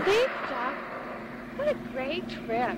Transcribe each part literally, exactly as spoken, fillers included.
Please stop. What a great trip.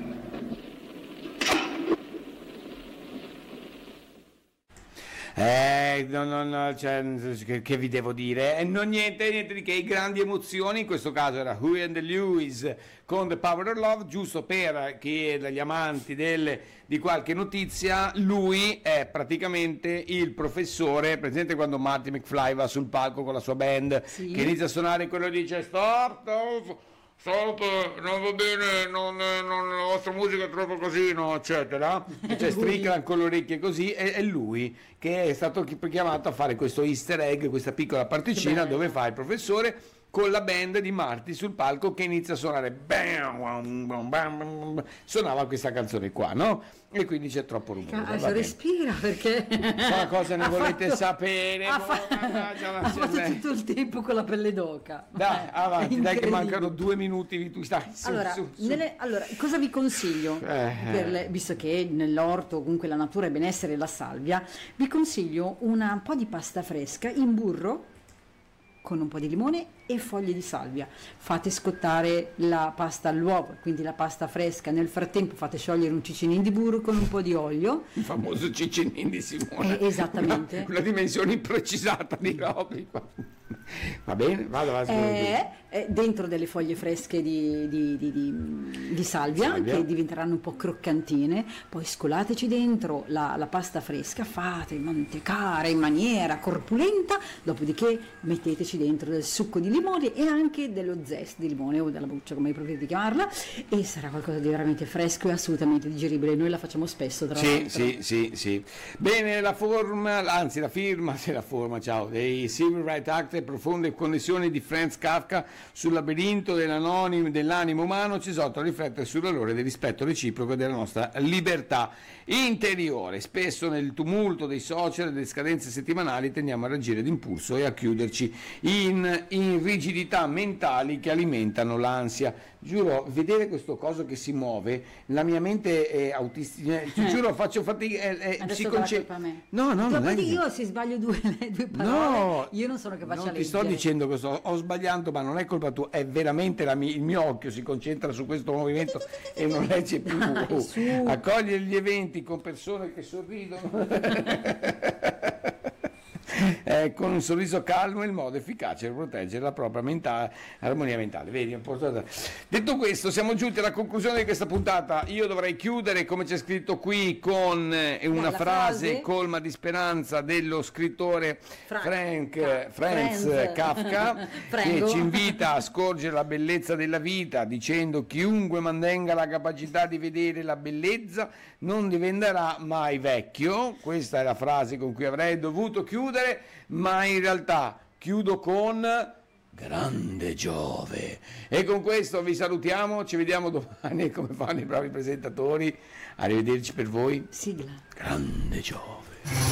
Eh, no, no, no, cioè, che, che vi devo dire? Eh, non niente, niente di che, grandi emozioni, in questo caso era Huey and the Lewis con The Power of Love, giusto per che gli amanti del, di qualche notizia, lui è praticamente il professore, presente quando Marty McFly va sul palco con la sua band, sì, che inizia a suonare e quello dice stop, stop. Stop, non va bene, non, non, la vostra musica è troppo casino, eccetera. Cioè striclan con le orecchie così, e è lui che è stato chiamato a fare questo easter egg, questa piccola particina dove fa il professore con la band di Marty sul palco che inizia a suonare, bam, bam, bam, suonava questa canzone qua, no? E quindi c'è troppo rumore. Adesso respira, perché ma cosa ne ha volete fatto, sapere? Ha, fa- ha fatto tutto il tempo con la pelle d'oca. Dai, avanti, dai che mancano due minuti, tu stai su, allora, su, su. Nelle, allora, cosa vi consiglio? Eh. Per le, visto che nell'orto comunque la natura è benessere e la salvia, vi consiglio una, un po' di pasta fresca in burro con un po' di limone e foglie di salvia. Fate scottare la pasta all'uovo, quindi la pasta fresca, nel frattempo fate sciogliere un cicinin di burro con un po' di olio. Il famoso cicinin di Simone. Eh, esattamente. Una, una dimensione imprecisata di robe. Va bene, vado avanti. Eh, eh, dentro delle foglie fresche di, di, di, di, di salvia, salvia che diventeranno un po' croccantine, poi scolateci dentro la, la pasta fresca, fate mantecare in maniera corpulenta, dopodiché metteteci dentro del succo di limone e anche dello zest di limone o della buccia, come preferite chiamarla, e sarà qualcosa di veramente fresco e assolutamente digeribile. Noi la facciamo spesso, tra sì, l'altro. Sì, sì, sì. Bene, la forma, anzi la firma, sì, la forma, ciao, dei Civil Rights Act e profonde connessioni di Franz Kafka sul labirinto dell'animo umano ci esorta a riflettere sul valore del rispetto reciproco della nostra libertà interiore. Spesso nel tumulto dei social e delle scadenze settimanali tendiamo a reagire d'impulso e a chiuderci in, in rigidità mentali che alimentano l'ansia. Giuro, vedere questo coso che si muove, la mia mente è autistica, ti giuro, faccio fatica. È, è, si concentra. No, no, non è io se sbaglio due, due parole, no, io non sono capace non a ti leggere. sto dicendo che sto, ho sbagliato, ma non è colpa tua, è veramente la mia, il mio occhio si concentra su questo movimento e non legge più. Dai, accogliere gli eventi con persone che sorridono. Eh, con un sorriso calmo è il modo efficace per proteggere la propria mentale, armonia mentale. Vedi, detto questo, siamo giunti alla conclusione di questa puntata. Io dovrei chiudere, come c'è scritto qui, con una Bella frase, frase colma di speranza dello scrittore Frank, Frank, Ka- Franz, Franz Kafka, che ci invita a scorgere la bellezza della vita dicendo: chiunque mantenga la capacità di vedere la bellezza non diventerà mai vecchio. Questa è la frase con cui avrei dovuto chiudere, ma in realtà chiudo con grande Giove. E con questo vi salutiamo, ci vediamo domani come fanno i bravi presentatori. Arrivederci per voi. Sigla. Grande Giove.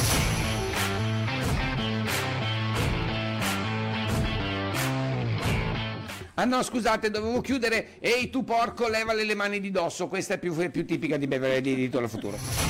Ah no, scusate, dovevo chiudere. Ehi tu porco, levale le mani di dosso. Questa è più, più tipica di Beverly di Ritorno al Futuro.